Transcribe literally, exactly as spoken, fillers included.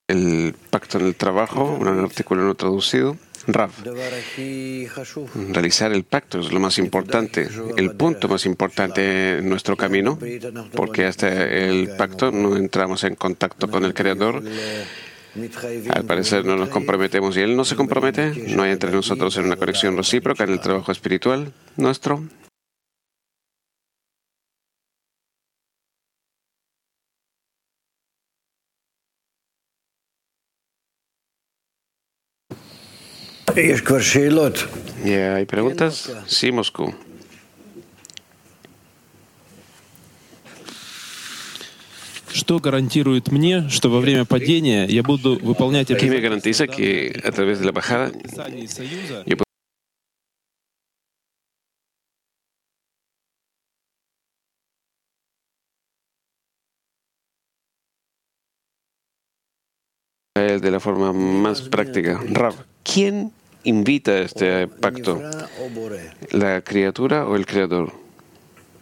el pacto en el trabajo, un artículo no traducido. Rav, realizar el pacto es lo más importante, el punto más importante en nuestro camino, porque hasta el pacto no entramos en contacto con el Creador. Al parecer no nos comprometemos y Él no se compromete. No hay entre nosotros una conexión recíproca en el trabajo espiritual nuestro. ¿Ya hay preguntas? Sí, Moscú. Что гарантирует мне, что во время падения я буду выполнять ¿Qué me garantiza que a través de la bajada yo puedo de la forma más práctica? Rav, ¿quién invita a este pacto? ¿La criatura o el Creador?